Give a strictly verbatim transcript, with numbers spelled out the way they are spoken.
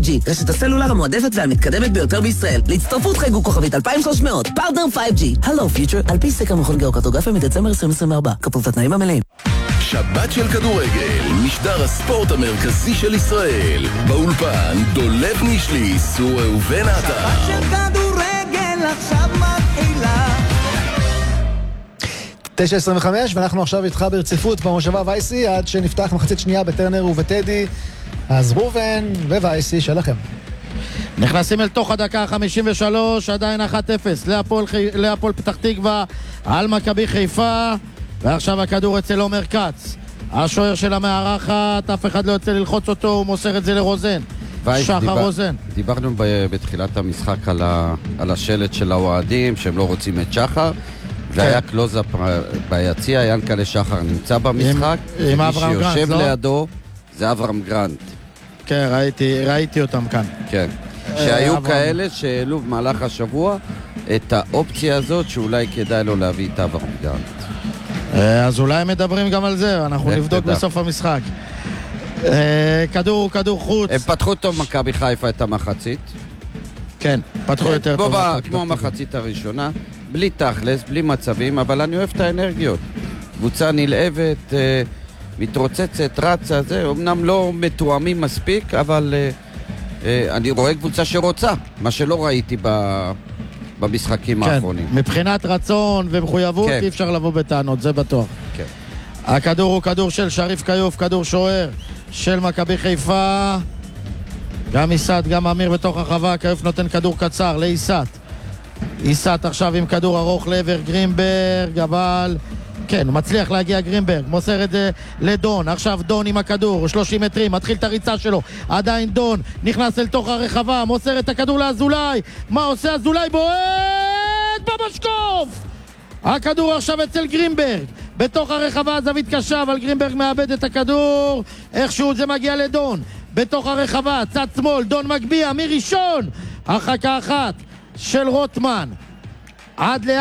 ג'י, רשת הסלולר המועדפת והמתקדמת ביותר בישראל. להצטרפות חייגו כוכבית אלפיים ושלוש מאות, פרטנר פייב ג'י. הלו פיוטר, על פי סקר מכון גיאוקרטוגרפיה מדצמבר עשרים עשרים וארבע. כפוף לתנאים המלאים. שבת של כדורגל, משדר הספורט המרכזי של ישראל. באולפן, דולב נישליס וראובן עטר. שבת של כדורגל עכשיו מתחילה. תשע עשרים וחמש, ואנחנו עכשיו איתך ברציפות במושבה וייסי, עד שנפתח מחצית שנייה בטרנר ובטדי. אז ראובן ווייסי שלכם. נכנסים אל תוך הדקה ה-חמישים ושלוש, עדיין אחת אפס להפועל, חי... להפועל פתח תקווה על מכבי חיפה, ועכשיו הכדור אצל עומר כץ, השוער של המארחת, אף אחד לא יוצא ללחוץ אותו, הוא מוסר את זה לרוזן, שחר דיבר, רוזן. דיברנו ב- בתחילת המשחק על, ה... על השלט של האוהדים שהם לא רוצים את שחר, והיה כן. קלוזאפ ביציע, ינקלה שחר נמצא במשחק, עם אברהם גרנט, שיושב לא? לידו זה אברהם גרנט. כן, ראיתי, ראיתי אותם כאן. כן. שהיו כאלה שהעלו במהלך השבוע את האופציה הזאת שאולי כדאי לו להביא את אברהם גרנט. אז אולי מדברים גם על זה, אנחנו נבדוק בסוף המשחק. כדור, כדור חוץ. הם פתחו טוב מכבי חיפה את המחצית. כן, פתחו יותר טוב. כמו המחצית הראשונה, בלי תכלס, בלי מצבים, אבל אני אוהב את האנרגיות. קבוצה נלהבת, מתרוצצת, רצה, זה, אמנם לא מתואמים מספיק, אבל אני רואה קבוצה שרוצה, מה שלא ראיתי במשחקים האחרונים. מבחינת רצון ומחויבות אי אפשר לבוא בטענות, זה בטוח. הכדור הוא כדור של שריף קיוף, כדור שוער של מכבי חיפה. גם איסת, גם אמיר בתוך הרחבה, קיוף נותן כדור קצר לאיסת. איסת עכשיו עם כדור ארוך לעבר גרינברג, אבל כן, הוא מצליח להגיע גרינברג, מוסר את זה לדון, עכשיו דון עם הכדור, שלושים מטרים, מתחיל את הריצה שלו, עדיין דון, נכנס אל תוך הרחבה, מוסר את הכדור לאזולאי, מה עושה אזולאי? בועט במשקוף! הכדור עכשיו אצל גרינברג, בתוך הרחבה, זווית קשה, אבל גרינברג מאבד את הכדור, איכשהו זה מגיע לדון, בתוך הרחבה, צד שמאל, דון מגביע, מראשון, הרחקה אחת של רוטמן, עד ל...